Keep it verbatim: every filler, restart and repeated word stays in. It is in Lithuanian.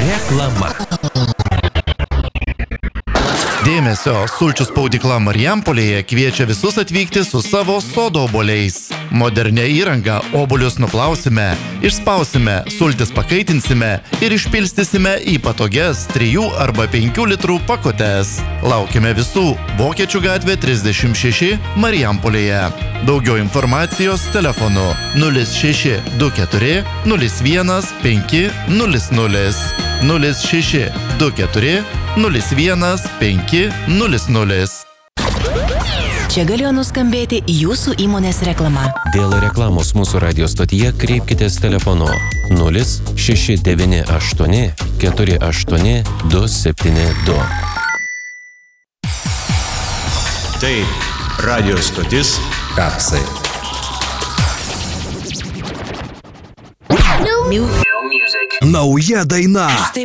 Reklama. Dėmesio, sulčių spaudykla Marijampolėje kviečia visus atvykti su savo sodo obuoliais. Modernę įrangą obuolius nuplausime, išspausime, sultis pakaitinsime ir išpilstysime į patogias trijų arba penkių litrų pakutes. Laukime visų Vokiečių gatvė trisdešimt šeši Marijampolėje. Daugiau informacijos telefonu nulis šeši du keturi nulis vienas penki nulis nulis nulis šeši du keturi nulis vienas penki nulis nulis. Čia galėjo nuskambėti jūsų įmonės reklama. Dėl reklamos mūsų radio stotyje kreipkitės telefonu nulis šeši devyni aštuoni keturi aštuoni du septyni du. Tai radio stotis Kapsai. New music. Nauja daina.